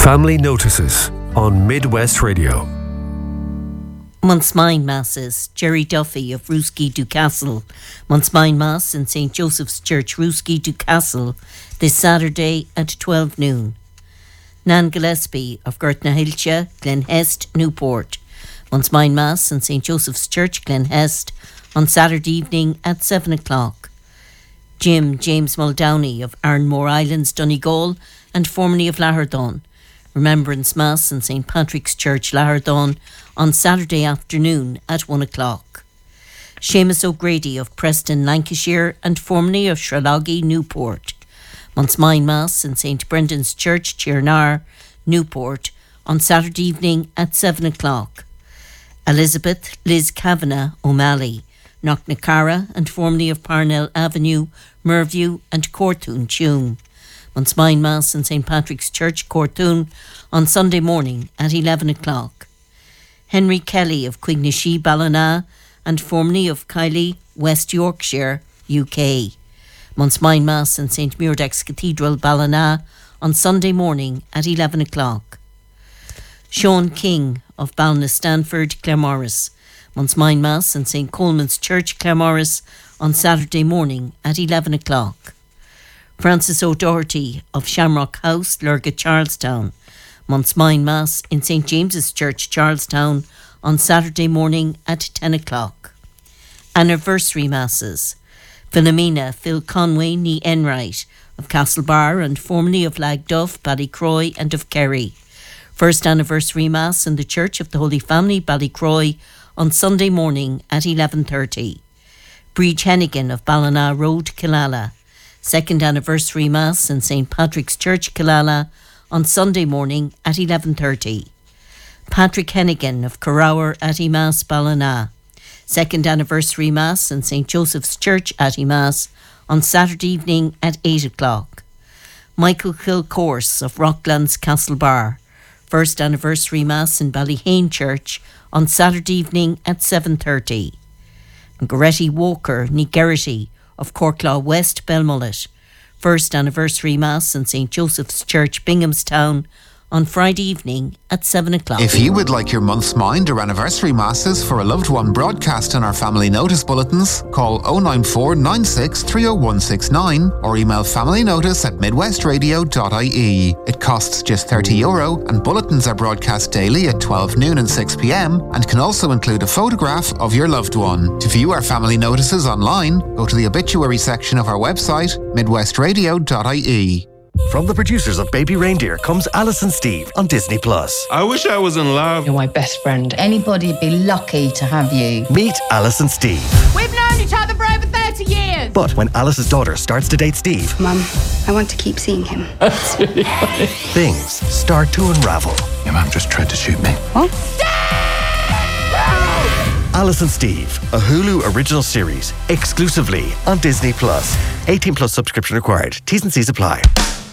Family Notices on Midwest Radio. Montsmine Masses, Jerry Duffy of Rooskey Ducastle. Montsmine Mass in St. Joseph's Church, Rooskey Ducastle, this Saturday at 12 noon. Nan Gillespie of Gurtnahilcha, Glenhest, Newport. Montsmine Mass in St. Joseph's Church, Glenhest, on Saturday evening at 7 o'clock. James Muldowney of Arnmore Islands, Donegal, and formerly of Lahardon. Remembrance Mass in St. Patrick's Church, Lahardon, on Saturday afternoon at 1 o'clock. Seamus O'Grady of Preston, Lancashire, and formerly of Shraloggy, Newport. Montsmine Mass in St. Brendan's Church, Chirnar, Newport, on Saturday evening at 7 o'clock. Elizabeth Liz Kavanagh O'Malley, Knocknacara, and formerly of Parnell Avenue, Merview, and Cortoon, Tuam. Montsmine Mass in St. Patrick's Church, Cortoon, on Sunday morning at 11 o'clock. Henry Kelly of Quignishy, Ballina, and formerly of Kiley, West Yorkshire, UK. Montsmine Mass in St. Muirdax Cathedral, Ballina, on Sunday morning at 11 o'clock. Sean King of Balnastanford, Claremorris. Montsmine Mass in St. Coleman's Church, Claremorris, on Saturday morning at 11 o'clock. Francis O'Doherty of Shamrock House, Lurga, Charlestown. Montsmine Mass in St. James's Church, Charlestown, on Saturday morning at 10 o'clock. Anniversary Masses. Philomena Phil Conway ní Enright of Castlebar and formerly of Lagduff, Ballycroy and of Kerry. First anniversary Mass in the Church of the Holy Family, Ballycroy, on Sunday morning at 11:30. Breach Hennigan of Ballina Road, Killala. Second anniversary Mass in St. Patrick's Church, Killala, on Sunday morning at 11:30. Patrick Hennigan of Carrower Atty-Mass, Ballina. Second anniversary Mass in St. Joseph's Church, Atty-Mass, on Saturday evening at 8 o'clock. Michael Kilcourse of Rocklands, Castlebar. First anniversary Mass in Ballyhane Church on Saturday evening at 7:30. And Goretti Walker ní Gerrity of Corklaw West, Belmullet. First anniversary Mass in St. Joseph's Church, Binghamstown, on Friday evening at 7 o'clock. If you would like your month's mind or anniversary masses for a loved one broadcast in our family notice bulletins, call 094 96 30169 or email familynotice@midwestradio.ie. It costs just €30 and bulletins are broadcast daily at 12 noon and 6 p.m. and can also include a photograph of your loved one. To view our family notices online, go to the obituary section of our website, midwestradio.ie. From the producers of Baby Reindeer comes Alice and Steve on Disney+. I wish I was in love. You're my best friend. Anybody'd be lucky to have you. Meet Alice and Steve. We've known each other for over 30 years. But when Alice's daughter starts to date Steve... Mum, I want to keep seeing him. That's really funny. Things start to unravel. Your mum just tried to shoot me. What? Alice and Steve, a Hulu original series, exclusively on Disney+. 18+ subscription required. T's and C's apply.